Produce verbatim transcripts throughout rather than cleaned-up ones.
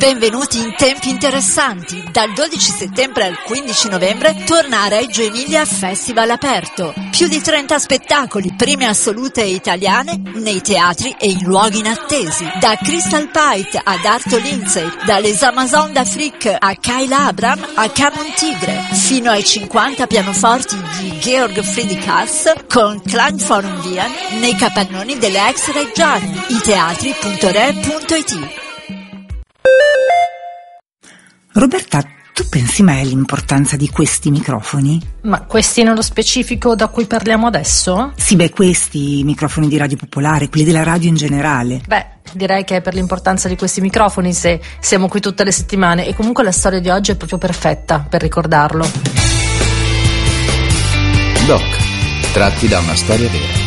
Benvenuti in tempi interessanti. Dal dodici settembre al quindici novembre torna a Reggio Emilia Festival aperto. Più di trenta spettacoli, prime assolute italiane, nei teatri e in luoghi inattesi. Da Crystal Pite ad Arto Lindsay, dalle Amazon d'Afrique a Kayla Abram a Camon Tigre, fino ai cinquanta pianoforti di Georg Friedrich Haas con Klangforum Wien nei capannoni delle ex Reggiane. i teatri punto re punto it. Roberta, tu pensi mai all'importanza di questi microfoni? Ma questi nello specifico da cui parliamo adesso? Sì, beh, questi microfoni di Radio Popolare, quelli della radio in generale. Beh, direi che è per l'importanza di questi microfoni se siamo qui tutte le settimane, e comunque la storia di oggi è proprio perfetta per ricordarlo. Doc, tratti da una storia vera.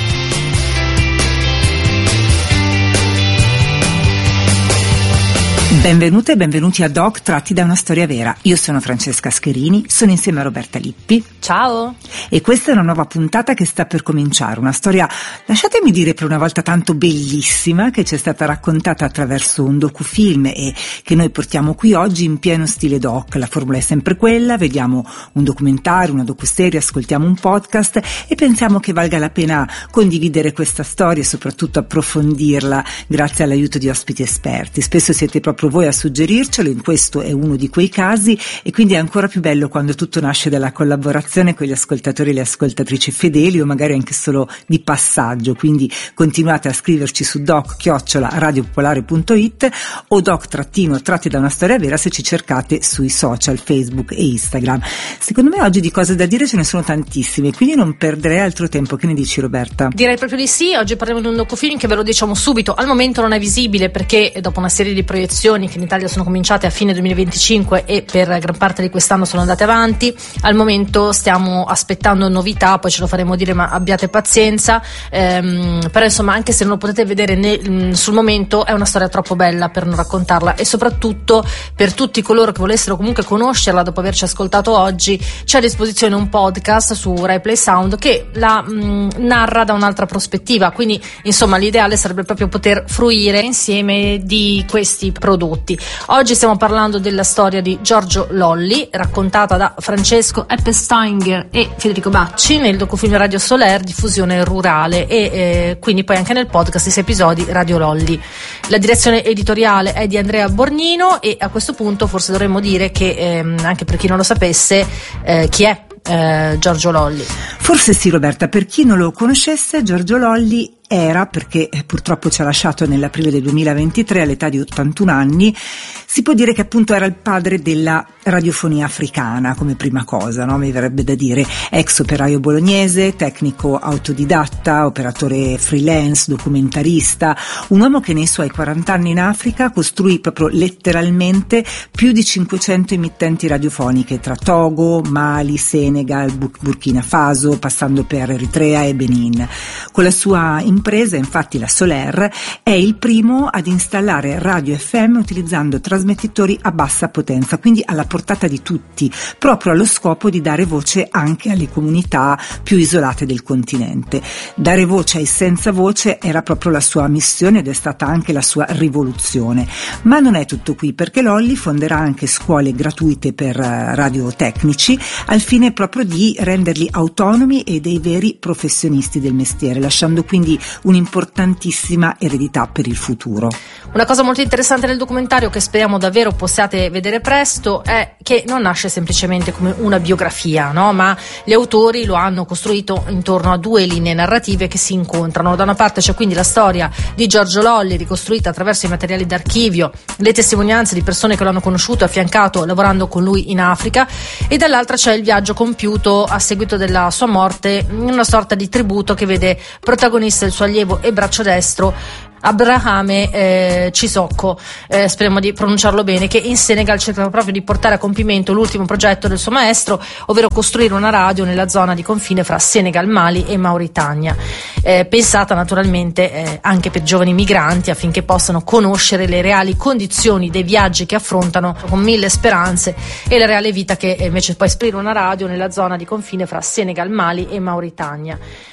Benvenute e benvenuti a Doc, tratti da una storia vera. Io sono Francesca Scherini, sono insieme a Roberta Lippi. Ciao! E questa è una nuova puntata che sta per cominciare, una storia, lasciatemi dire per una volta tanto bellissima, che ci è stata raccontata attraverso un docufilm e che noi portiamo qui oggi in pieno stile doc. La formula è sempre quella: vediamo un documentario, una docuserie, ascoltiamo un podcast e pensiamo che valga la pena condividere questa storia e soprattutto approfondirla grazie all'aiuto di ospiti esperti. Spesso siete proprio voi a suggerircelo, in questo è uno di quei casi, e quindi è ancora più bello quando tutto nasce dalla collaborazione con gli ascoltatori e le ascoltatrici fedeli o magari anche solo di passaggio. Quindi continuate a scriverci su doc chiocciola radiopopolare punto it o doc trattino tratti da una storia vera se ci cercate sui social Facebook e Instagram. Secondo me oggi di cose da dire ce ne sono tantissime, quindi non perderei altro tempo. Che ne dici, Roberta? Direi proprio di sì. Oggi parliamo di un docufilm che, ve lo diciamo subito, al momento non è visibile perché dopo una serie di proiezioni che in Italia sono cominciate a fine duemilaventicinque e per gran parte di quest'anno sono andate avanti, al momento stiamo aspettando novità, poi ce lo faremo dire, ma abbiate pazienza. Ehm, però insomma, anche se non lo potete vedere ne, sul momento, è una storia troppo bella per non raccontarla, e soprattutto per tutti coloro che volessero comunque conoscerla dopo averci ascoltato oggi, c'è a disposizione un podcast su Rai Play Sound che la mh, narra da un'altra prospettiva, quindi insomma l'ideale sarebbe proprio poter fruire insieme di questi prodotti. Oggi stiamo parlando della storia di Giorgio Lolli, raccontata da Francesco Eppesteinger e Federico Bacci nel docufilm Radio Soler Diffusione Rurale, e eh, quindi poi anche nel podcast i sei episodi Radio Lolli. La direzione editoriale è di Andrea Borgnino, e a questo punto forse dovremmo dire che ehm, anche per chi non lo sapesse, eh, chi è eh, Giorgio Lolli. Forse sì, Roberta, per chi non lo conoscesse, Giorgio Lolli era, perché purtroppo ci ha lasciato nell'aprile del duemilaventitré all'età di ottantuno anni, si può dire che appunto era il padre della radiofonia africana come prima cosa, no? Mi verrebbe da dire ex operaio bolognese, tecnico autodidatta, operatore freelance, documentarista, un uomo che nei suoi quaranta anni in Africa costruì proprio letteralmente più di cinquecento emittenti radiofoniche tra Togo, Mali, Senegal, Burkina Faso, passando per Eritrea e Benin. Con la sua impresa, infatti, la Soler, è il primo ad installare radio F M utilizzando trasmettitori a bassa potenza, quindi alla portata di tutti, proprio allo scopo di dare voce anche alle comunità più isolate del continente. Dare voce ai senza voce era proprio la sua missione ed è stata anche la sua rivoluzione. Ma non è tutto qui, perché Lolli fonderà anche scuole gratuite per radiotecnici al fine proprio di renderli autonomi e dei veri professionisti del mestiere, lasciando quindi un'importantissima eredità per il futuro. Una cosa molto interessante del documentario, che speriamo davvero possiate vedere presto, è che non nasce semplicemente come una biografia, no? Ma gli autori lo hanno costruito intorno a due linee narrative che si incontrano. Da una parte c'è quindi la storia di Giorgio Lolli, ricostruita attraverso i materiali d'archivio, le testimonianze di persone che lo hanno conosciuto e affiancato lavorando con lui in Africa, e dall'altra c'è il viaggio compiuto a seguito della sua morte, in una sorta di tributo che vede protagonista il suo allievo e braccio destro Abrahame eh, Cissokho, eh, speriamo di pronunciarlo bene, che in Senegal cerca proprio di portare a compimento l'ultimo progetto del suo maestro, ovvero costruire una radio nella zona di confine fra Senegal, Mali e Mauritania, eh, pensata naturalmente eh, anche per giovani migranti, affinché possano conoscere le reali condizioni dei viaggi che affrontano con mille speranze e la reale vita che invece può esprimere una radio nella zona di confine fra Senegal, Mali e Mauritania.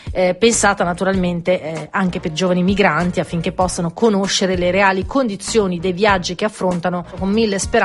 eh, pensata naturalmente eh, anche per giovani migranti, affinché possano conoscere le reali condizioni dei viaggi che affrontano con mille speranze